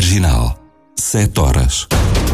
Marginal. 7 horas.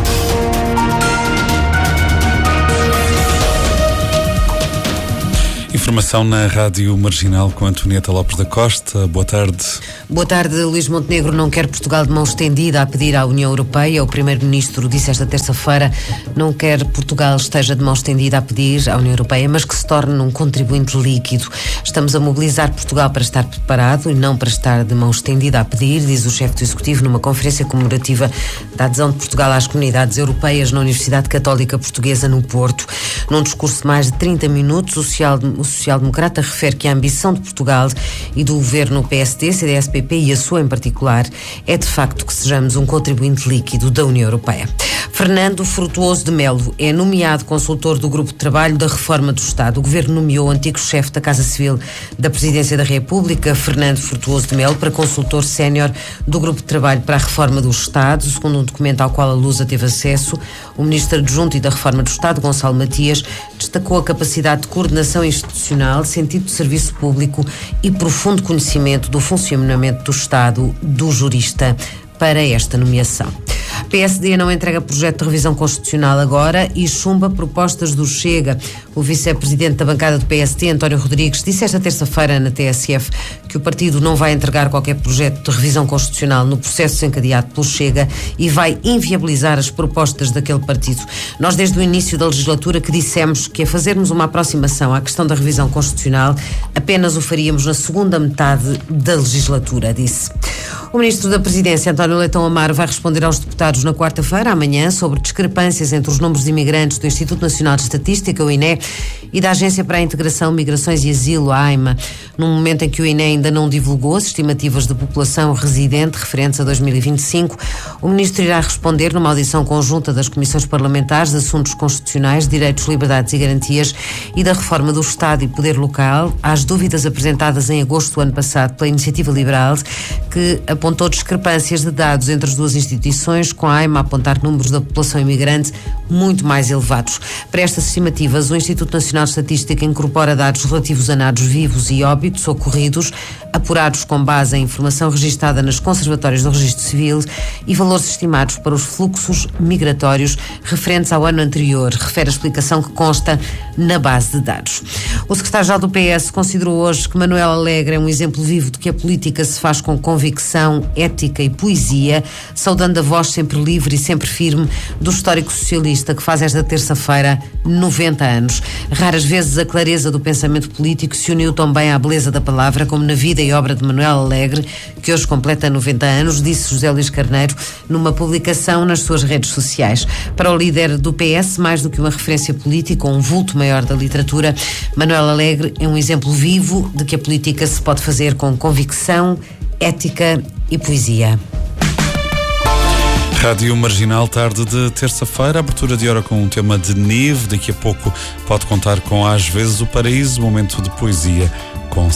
Informação na Rádio Marginal com Antonieta Lopes da Costa. Boa tarde. Boa tarde. Luís Montenegro não quer Portugal de mão estendida a pedir à União Europeia. O Primeiro-Ministro disse esta terça-feira não quer Portugal esteja de mão estendida a pedir à União Europeia, mas que se torne um contribuinte líquido. Estamos a mobilizar Portugal para estar preparado e não para estar de mão estendida a pedir, diz o chefe do Executivo numa conferência comemorativa da adesão de Portugal às comunidades europeias na Universidade Católica Portuguesa no Porto. Num discurso de mais de 30 minutos, o social-democrata refere que a ambição de Portugal e do governo PSD, CDS-PP e a sua em particular é de facto que sejamos um contribuinte líquido da União Europeia. Fernando Frutuoso de Melo é nomeado consultor do Grupo de Trabalho da Reforma do Estado. O governo nomeou o antigo chefe da Casa Civil da Presidência da República, Fernando Frutuoso de Melo, para consultor sénior do Grupo de Trabalho para a Reforma do Estado, segundo um documento ao qual a Lusa teve acesso. O ministro adjunto e da Reforma do Estado, Gonçalo Matias, destacou a capacidade de coordenação institucional, sentido de serviço público e profundo conhecimento do funcionamento do Estado do jurista para esta nomeação. PSD não entrega projeto de revisão constitucional agora e chumba propostas do Chega. O vice-presidente da bancada do PSD, António Rodrigues, disse esta terça-feira na TSF que o partido não vai entregar qualquer projeto de revisão constitucional no processo desencadeado pelo Chega e vai inviabilizar as propostas daquele partido. Nós, desde o início da legislatura, que dissemos que a fazermos uma aproximação à questão da revisão constitucional, apenas o faríamos na segunda metade da legislatura, disse. O ministro da Presidência, António Leitão Amaro, vai responder aos deputados na quarta-feira, amanhã, sobre discrepâncias entre os números de imigrantes do Instituto Nacional de Estatística, o INE, e da Agência para a Integração, Migrações e Asilo, a AIMA, num momento em que o INE ainda não divulgou as estimativas de população residente referentes a 2025. O ministro irá responder numa audição conjunta das Comissões Parlamentares de Assuntos Constitucionais, Direitos, Liberdades e Garantias e da Reforma do Estado e Poder Local às dúvidas apresentadas em agosto do ano passado pela Iniciativa Liberal, que apontou discrepâncias de dados entre as duas instituições, com a AIMA a apontar números da população imigrante muito mais elevados. Para estas estimativas, o Instituto Nacional de Estatística incorpora dados relativos a nados vivos e óbitos ocorridos, apurados com base em informação registada nas conservatórias do Registro Civil e valores estimados para os fluxos migratórios referentes ao ano anterior, refere a explicação que consta na base de dados. O secretário-geral do PS considerou hoje que Manuel Alegre é um exemplo vivo de que a política se faz com convicção, ética e poesia, saudando a voz sempre livre e sempre firme do histórico socialista que faz esta terça-feira 90 anos. Raras vezes a clareza do pensamento político se uniu tão bem à beleza da palavra como na vida e obra de Manuel Alegre, que hoje completa 90 anos, disse José Luís Carneiro numa publicação nas suas redes sociais. Para o líder do PS, mais do que uma referência política ou um vulto maior da literatura, Manuel Alegre é um exemplo vivo de que a política se pode fazer com convicção, ética e poesia. Rádio Marginal, tarde de terça-feira, abertura de hora com um tema de neve. Daqui a pouco pode contar com Às Vezes o Paraíso, momento de poesia com